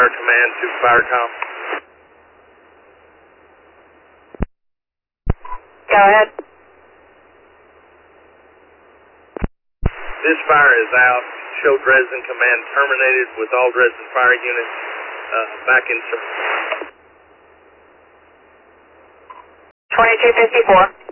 Fire Command to Firecom. Go ahead. This fire is out. Show Dresden Command terminated with all Dresden fire units back in service. 2254.